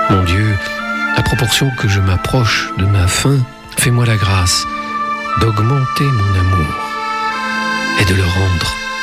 Mon Dieu, à proportion que je m'approche de ma fin, fais-moi la grâce d'augmenter mon amour et de le rendre